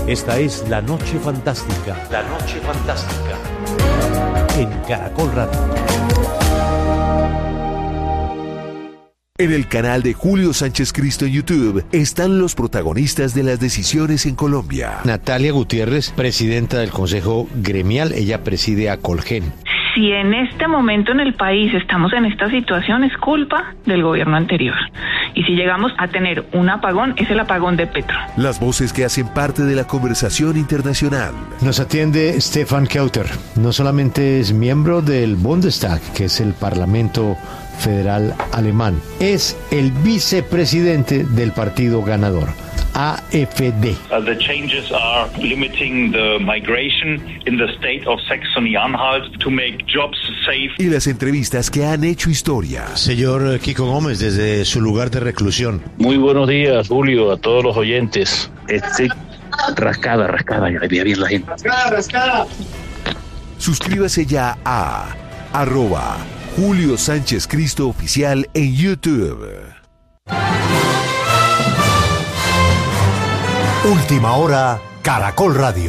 Esta es La Noche Fantástica. La Noche Fantástica. En Caracol Radio. En el canal de Julio Sánchez Cristo en YouTube están los protagonistas de las decisiones en Colombia. Natalia Gutiérrez, presidenta del Consejo Gremial, ella preside a Colgen. Si en este momento en el país estamos en esta situación, es culpa del gobierno anterior. Y si llegamos a tener un apagón, es el apagón de Petro. Las voces que hacen parte de la conversación internacional. Nos atiende Stefan Kauter. No solamente es miembro del Bundestag, que es el Parlamento Federal Alemán, es el vicepresidente del partido ganador, AfD. The changes are limiting the migration in the state of Saxony-Anhalt to make jobs safe. Y las entrevistas que han hecho historia. Señor Kiko Gómez, desde su lugar de reclusión. Muy buenos días, Julio, a todos los oyentes. Rascada, ya le veía bien la gente. Rascada. Suscríbase ya a @Julio Sánchez Cristo Oficial en YouTube. Última hora, Caracol Radio.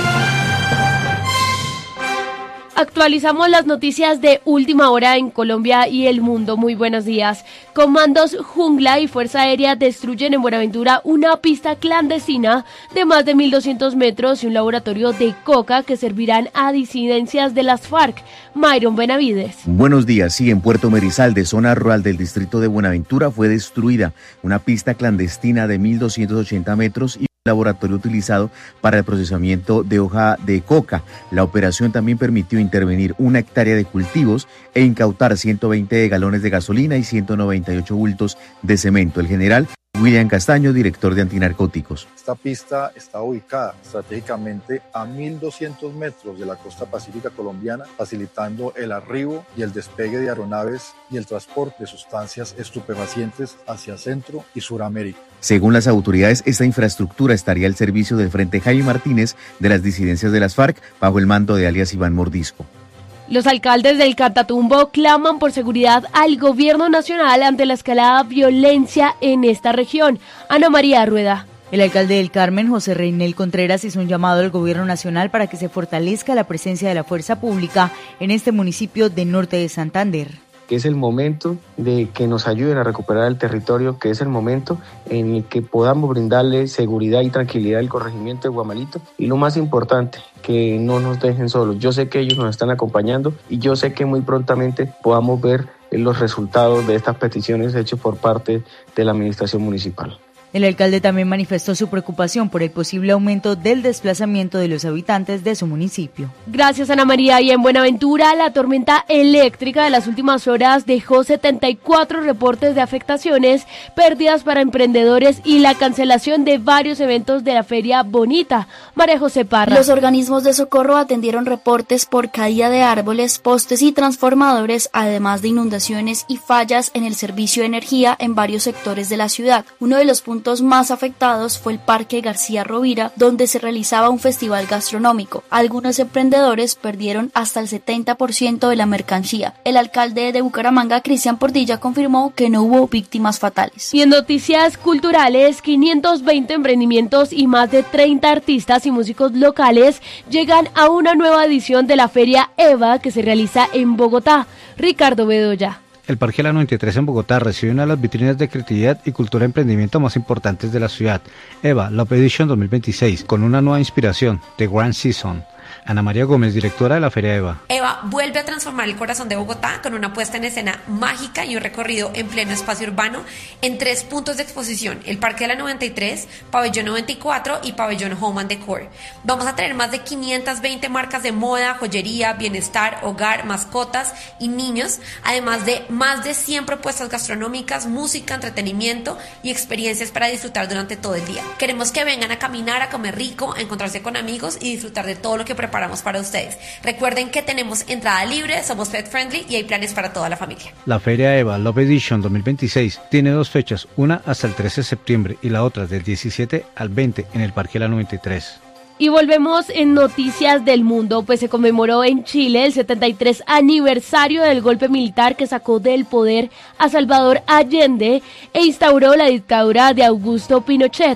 Actualizamos las noticias de última hora en Colombia y el mundo. Muy buenos días. Comandos Jungla y Fuerza Aérea destruyen en Buenaventura una pista clandestina de más de 1.200 metros y un laboratorio de coca que servirán a disidencias de las FARC. Myron Benavides. Buenos días. Sí, en Puerto Merizalde, zona rural del distrito de Buenaventura, fue destruida una pista clandestina de 1.280 metros y laboratorio utilizado para el procesamiento de hoja de coca. La operación también permitió intervenir 1 hectárea de cultivos e incautar 120 galones de gasolina y 198 bultos de cemento. El general William Castaño, director de antinarcóticos. Esta pista está ubicada estratégicamente a 1.200 metros de la costa pacífica colombiana, facilitando el arribo y el despegue de aeronaves y el transporte de sustancias estupefacientes hacia Centro y Suramérica. Según las autoridades, esta infraestructura estaría al servicio del Frente Jaime Martínez de las disidencias de las FARC bajo el mando de alias Iván Mordisco. Los alcaldes del Catatumbo claman por seguridad al gobierno nacional ante la escalada violencia en esta región. Ana María Rueda. El alcalde del Carmen, José Reinel Contreras, hizo un llamado al gobierno nacional para que se fortalezca la presencia de la fuerza pública en este municipio de norte de Santander. Que es el momento de que nos ayuden a recuperar el territorio, que es el momento en el que podamos brindarle seguridad y tranquilidad al corregimiento de Guamalito y lo más importante, que no nos dejen solos. Yo sé que ellos nos están acompañando y yo sé que muy prontamente podamos ver los resultados de estas peticiones hechas por parte de la administración municipal. El alcalde también manifestó su preocupación por el posible aumento del desplazamiento de los habitantes de su municipio. Gracias, Ana María. Y en Buenaventura, la tormenta eléctrica de las últimas horas dejó 74 reportes de afectaciones, pérdidas para emprendedores y la cancelación de varios eventos de la Feria Bonita. María José Parra. Los organismos de socorro atendieron reportes por caída de árboles, postes y transformadores, además de inundaciones y fallas en el servicio de energía en varios sectores de la ciudad. Uno de los puntos más afectados fue el Parque García Rovira, donde se realizaba un festival gastronómico. Algunos emprendedores perdieron hasta el 70% de la mercancía. El alcalde de Bucaramanga, Cristian Portilla, confirmó que no hubo víctimas fatales. Y en noticias culturales, 520 emprendimientos y más de 30 artistas y músicos locales llegan a una nueva edición de la Feria EVA que se realiza en Bogotá. Ricardo Bedoya. El Parque La 93 en Bogotá recibe una de las vitrinas de creatividad y cultura de emprendimiento más importantes de la ciudad, EVA Love Edition 2026, con una nueva inspiración, The Grand Season. Ana María Gómez, directora de la Feria EVA. EVA vuelve a transformar el corazón de Bogotá con una puesta en escena mágica y un recorrido en pleno espacio urbano en 3 puntos de exposición, el Parque de la 93, Pabellón 94 y Pabellón Home and Decor. Vamos a tener más de 520 marcas de moda, joyería, bienestar, hogar, mascotas y niños, además de más de 100 propuestas gastronómicas, música, entretenimiento y experiencias para disfrutar durante todo el día. Queremos que vengan a caminar, a comer rico, a encontrarse con amigos y disfrutar de todo lo que preparamos para ustedes. Recuerden que tenemos entrada libre, somos pet friendly y hay planes para toda la familia. La Feria EVA Love Edition 2026 tiene 2 fechas, una hasta el 13 de septiembre y la otra del 17 al 20 en el Parque La 93. Y volvemos en noticias del mundo, pues se conmemoró en Chile el 73 aniversario del golpe militar que sacó del poder a Salvador Allende e instauró la dictadura de Augusto Pinochet.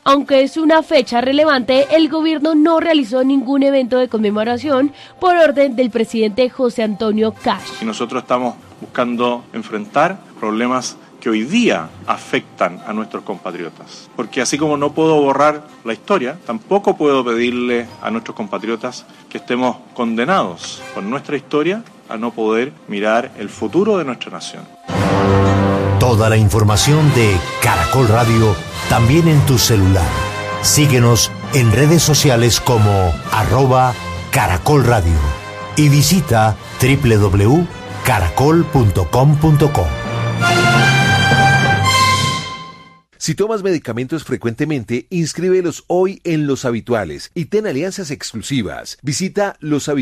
Aunque es una fecha relevante, el gobierno no realizó ningún evento de conmemoración por orden del presidente José Antonio Cash. Y nosotros estamos buscando enfrentar problemas que hoy día afectan a nuestros compatriotas. Porque así como no puedo borrar la historia, tampoco puedo pedirle a nuestros compatriotas que estemos condenados con nuestra historia a no poder mirar el futuro de nuestra nación. Toda la información de Caracol Radio también en tu celular. Síguenos en redes sociales como @Caracol Radio y visita www.caracol.com.co. Si tomas medicamentos frecuentemente, inscríbelos hoy en Los Habituales y ten alianzas exclusivas. Visita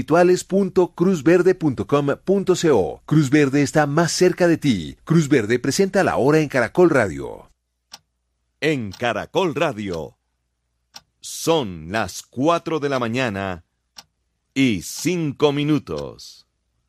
loshabituales.cruzverde.com.co. Cruz Verde está más cerca de ti. Cruz Verde presenta La Hora en Caracol Radio. En Caracol Radio son las 4 de la mañana y 5 minutos.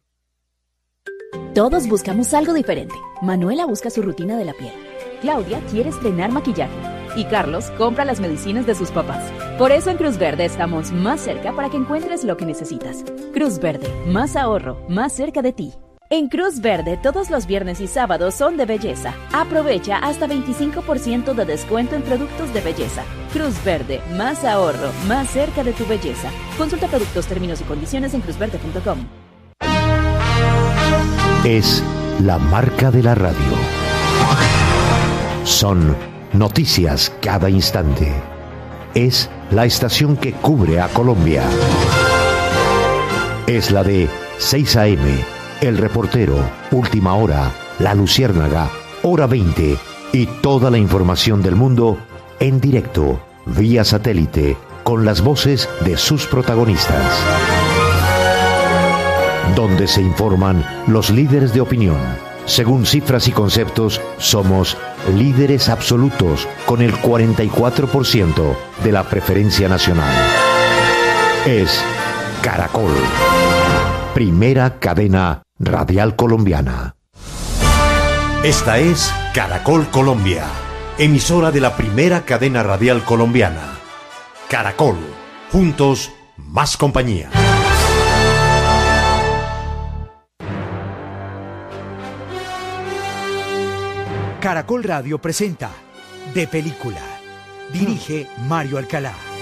Todos buscamos algo diferente. Manuela busca su rutina de la piel. Claudia quiere estrenar maquillaje y Carlos compra las medicinas de sus papás. Por eso en Cruz Verde estamos más cerca para que encuentres lo que necesitas. Cruz Verde, más ahorro, más cerca de ti. En Cruz Verde todos los viernes y sábados son de belleza. Aprovecha hasta 25% de descuento en productos de belleza. Cruz Verde, más ahorro, más cerca de tu belleza. Consulta productos, términos y condiciones en cruzverde.com. Es la marca de la radio. Son noticias cada instante. Es la estación que cubre a Colombia. Es la de 6 AM, El Reportero, Última Hora, La Luciérnaga, Hora 20 y toda la información del mundo en directo, vía satélite, con las voces de sus protagonistas. Donde se informan los líderes de opinión. Según cifras y conceptos, somos líderes absolutos con el 44% de la preferencia nacional. Es Caracol, primera cadena radial colombiana. Esta es Caracol Colombia, emisora de la primera cadena radial colombiana. Caracol, juntos, más compañía. Caracol Radio presenta De Película. Dirige Mario Alcalá.